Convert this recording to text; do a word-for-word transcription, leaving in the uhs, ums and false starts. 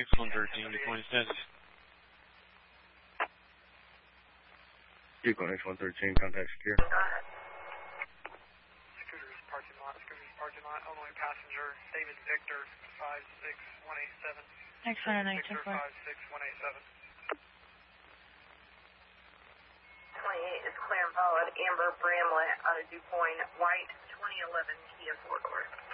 six one thirteen, deploying status. Eagle X one thirteen, contact secure. Scooters parking lot, Scooters parking lot, Illinois passenger, David Victor, five six one eight seven. X one nine two four. five six one eight seven. twenty-eight is clear and valid. Amber Bramlett out of DuPoint, white twenty eleven Kia four door.